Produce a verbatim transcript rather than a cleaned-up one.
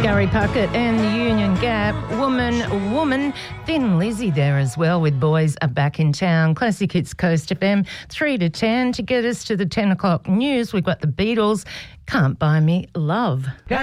Gary Puckett and the Union Gap. Woman, woman. Thin Lizzy there as well with Boys Are Back in Town. Classic Hits Coast F M, three to ten. To get us to the ten o'clock news, we've got the Beatles, Can't Buy Me Love.